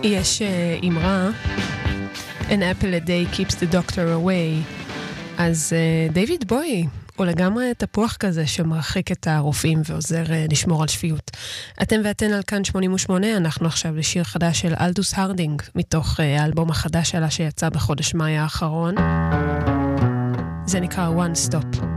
יש אמרה, an apple a day keeps the doctor away. אז דיוויד בוי הוא לגמרי תפוח כזה שמרחיק את הרופאים ועוזר לשמור על שפיות. אתם ואתן על כאן 88, אנחנו עכשיו לשיר חדש של אלדוס הרדינג, מתוך האלבום החדש שלה שיצא בחודש מאי האחרון. זה נקרא One Stop.